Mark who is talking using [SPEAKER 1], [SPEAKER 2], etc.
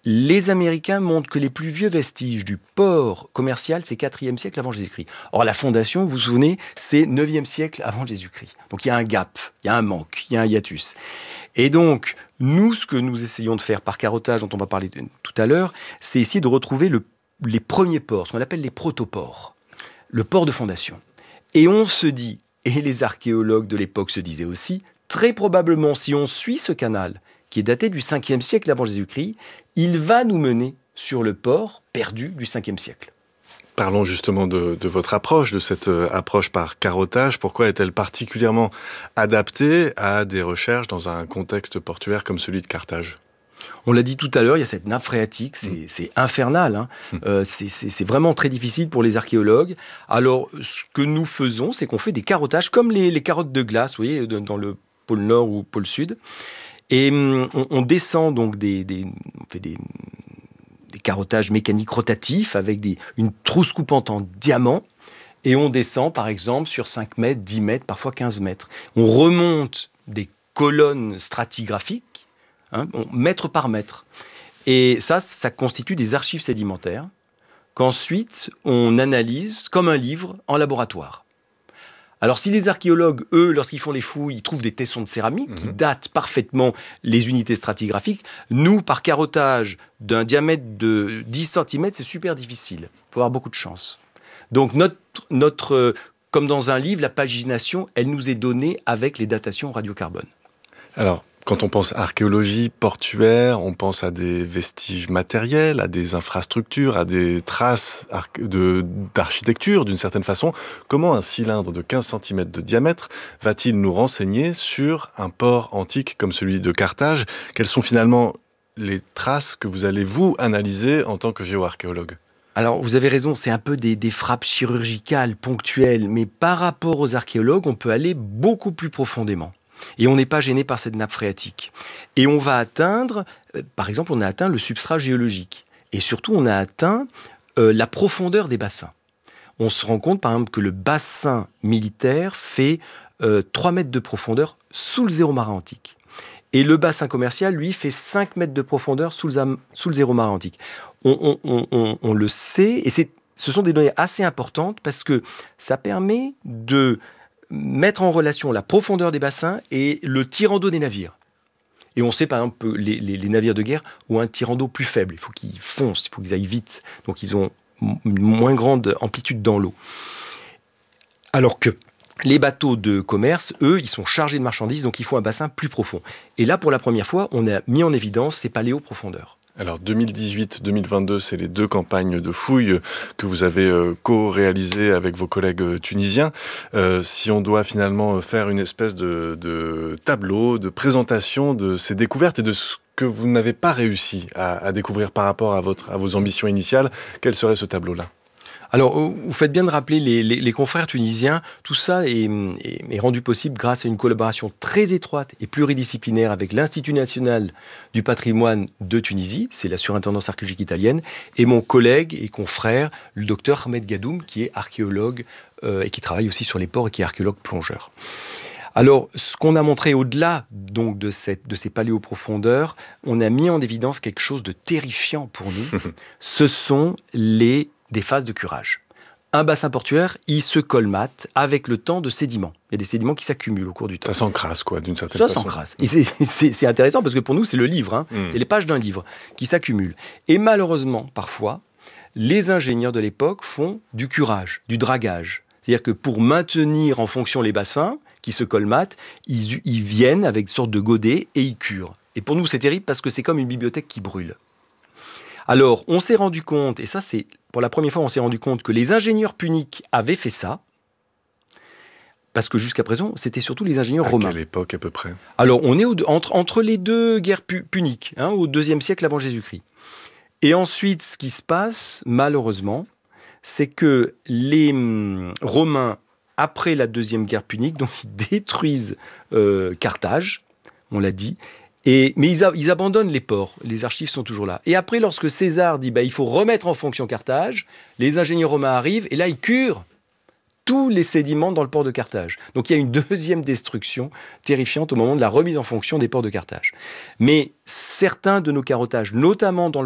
[SPEAKER 1] les Américains montrent que les plus vieux vestiges du port commercial, c'est 4e siècle avant Jésus-Christ. Or, la fondation, vous vous souvenez, c'est 9e siècle avant Jésus-Christ. Donc, il y a un gap, il y a un manque, il y a un hiatus. Et donc, nous, ce que nous essayons de faire par carottage, dont on va parler tout à l'heure, c'est essayer de retrouver les premiers ports, ce qu'on appelle les protoports, le port de fondation. Et on se dit, et les archéologues de l'époque se disaient aussi, très probablement, si on suit ce canal, qui est daté du 5e siècle avant Jésus-Christ, il va nous mener sur le port perdu du 5e siècle.
[SPEAKER 2] Parlons justement de votre approche, de cette approche par carottage. Pourquoi est-elle particulièrement adaptée à des recherches dans un contexte portuaire comme celui de Carthage ?
[SPEAKER 1] On l'a dit tout à l'heure, il y a cette nappe phréatique, c'est infernal. Hein. C'est vraiment très difficile pour les archéologues. Alors, ce que nous faisons, c'est qu'on fait des carottages comme les carottes de glace, vous voyez, dans le pôle Nord ou pôle Sud. Et on descend donc on fait des carottages mécaniques rotatifs avec une trousse coupante en diamant. Et on descend, par exemple, sur 5 mètres, 10 mètres, parfois 15 mètres. On remonte des colonnes stratigraphiques, mètre par mètre. Et ça constitue des archives sédimentaires qu'ensuite on analyse comme un livre en laboratoire. Alors si les archéologues, eux, lorsqu'ils font les fouilles, ils trouvent des tessons de céramique qui datent parfaitement les unités stratigraphiques, nous, par carottage d'un diamètre de 10 cm, c'est super difficile. Il faut avoir beaucoup de chance. Donc notre comme dans un livre, la pagination, elle nous est donnée avec les datations radiocarbone.
[SPEAKER 2] Alors, quand on pense archéologie portuaire, on pense à des vestiges matériels, à des infrastructures, à des traces d'architecture d'une certaine façon. Comment un cylindre de 15 cm de diamètre va-t-il nous renseigner sur un port antique comme celui de Carthage ? Quelles sont finalement les traces que vous allez, vous, analyser en tant que géoarchéologue ?
[SPEAKER 1] Alors, vous avez raison, c'est un peu des frappes chirurgicales, ponctuelles, mais par rapport aux archéologues, on peut aller beaucoup plus profondément. Et on n'est pas gêné par cette nappe phréatique. Et on va atteindre, par exemple, on a atteint le substrat géologique. Et surtout, on a atteint la profondeur des bassins. On se rend compte, par exemple, que le bassin militaire fait 3 mètres de profondeur sous le zéro marin antique. Et le bassin commercial, lui, fait 5 mètres de profondeur sous le zéro marin antique. On le sait, et ce sont des données assez importantes parce que ça permet de mettre en relation la profondeur des bassins et le tirant d'eau des navires. Et on sait par exemple que les navires de guerre ont un tirant d'eau plus faible. Il faut qu'ils foncent, il faut qu'ils aillent vite. Donc ils ont une moins grande amplitude dans l'eau. Alors que les bateaux de commerce, eux, ils sont chargés de marchandises, donc il faut un bassin plus profond. Et là, pour la première fois, on a mis en évidence ces paléoprofondeurs.
[SPEAKER 2] Alors 2018-2022, c'est les 2 campagnes de fouilles que vous avez co-réalisées avec vos collègues tunisiens. Si on doit finalement faire une espèce de tableau, de présentation de ces découvertes et de ce que vous n'avez pas réussi à découvrir par rapport à vos ambitions initiales, quel serait ce tableau-là ?
[SPEAKER 1] Alors, vous faites bien de rappeler les confrères tunisiens. Tout ça est rendu possible grâce à une collaboration très étroite et pluridisciplinaire avec l'Institut national du patrimoine de Tunisie, c'est la surintendance archéologique italienne, et mon collègue et confrère, le docteur Ahmed Gadoum, qui est archéologue et qui travaille aussi sur les ports et qui est archéologue plongeur. Alors, ce qu'on a montré au-delà donc de ces paléoprofondeurs, on a mis en évidence quelque chose de terrifiant pour nous. Ce sont des phases de curage. Un bassin portuaire, il se colmate avec le temps de sédiments. Il y a des sédiments qui s'accumulent au cours du temps.
[SPEAKER 2] Ça s'encrasse, quoi, d'une certaine façon.
[SPEAKER 1] Ça s'encrasse. Et c'est intéressant parce que pour nous, c'est le livre. C'est les pages d'un livre qui s'accumulent. Et malheureusement, parfois, les ingénieurs de l'époque font du curage, du dragage. C'est-à-dire que pour maintenir en fonction les bassins qui se colmatent, ils viennent avec une sorte de godet et ils curent. Et pour nous, c'est terrible parce que c'est comme une bibliothèque qui brûle. Alors, on s'est rendu compte, et ça c'est pour la première fois, on s'est rendu compte que les ingénieurs puniques avaient fait ça, parce que jusqu'à présent, c'était surtout les ingénieurs romains.
[SPEAKER 2] À quelle époque à peu près ?
[SPEAKER 1] Alors, on est entre les 2 guerres puniques, au IIe siècle avant Jésus-Christ. Et ensuite, ce qui se passe, malheureusement, c'est que les Romains, après la 2e guerre punique, donc ils détruisent Carthage, on l'a dit, mais ils abandonnent les ports, les archives sont toujours là. Et après, lorsque César dit il faut remettre en fonction Carthage, les ingénieurs romains arrivent et là ils curent tous les sédiments dans le port de Carthage. Donc il y a une 2e destruction terrifiante au moment de la remise en fonction des ports de Carthage. Mais certains de nos carottages, notamment dans le